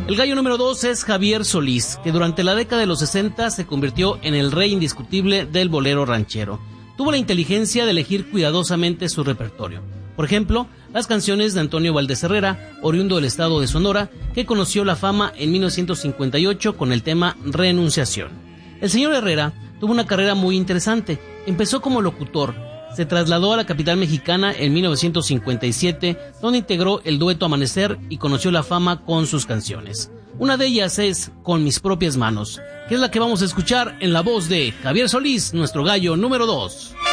El gallo número 2 es Javier Solís, que durante la década de los 60 se convirtió en el rey indiscutible del bolero ranchero. Tuvo la inteligencia de elegir cuidadosamente su repertorio. Por ejemplo, las canciones de Antonio Valdés Herrera, oriundo del estado de Sonora, que conoció la fama en 1958 con el tema Renunciación. El señor Herrera tuvo una carrera muy interesante. Empezó como locutor, se trasladó a la capital mexicana en 1957, donde integró el dueto Amanecer y conoció la fama con sus canciones. Una de ellas es Con mis propias manos, que es la que vamos a escuchar en la voz de Javier Solís, nuestro gallo número 2.